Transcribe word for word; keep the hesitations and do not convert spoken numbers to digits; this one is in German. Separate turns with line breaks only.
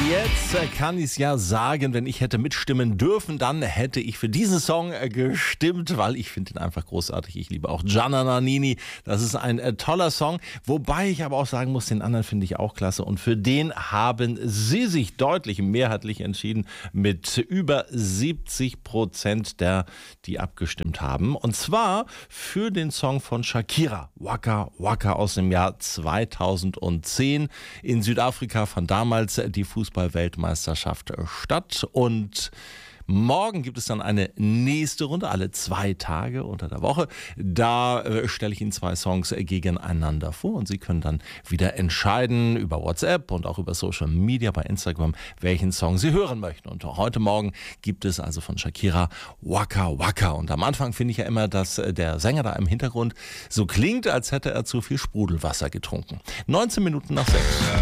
Jetzt kann ich es ja sagen, wenn ich hätte mitstimmen dürfen, dann hätte ich für diesen Song gestimmt, weil ich finde ihn einfach großartig. Ich liebe auch Gianna Nannini. Das ist ein äh, toller Song, wobei ich aber auch sagen muss, den anderen finde ich auch klasse. Und für den haben sie sich deutlich mehrheitlich entschieden mit über siebzig Prozent der, die abgestimmt haben. Und zwar für den Song von Shakira, Waka Waka aus dem Jahr zweitausendzehn. In Südafrika fand damals die Fußball-Weltmeisterschaft statt und morgen gibt es dann eine nächste Runde, alle zwei Tage unter der Woche. Da äh, stelle ich Ihnen zwei Songs gegeneinander vor und Sie können dann wieder entscheiden über WhatsApp und auch über Social Media bei Instagram, welchen Song Sie hören möchten. Und heute Morgen gibt es also von Shakira Waka Waka. Und am Anfang finde ich ja immer, dass der Sänger da im Hintergrund so klingt, als hätte er zu viel Sprudelwasser getrunken. neunzehn Minuten nach sechs.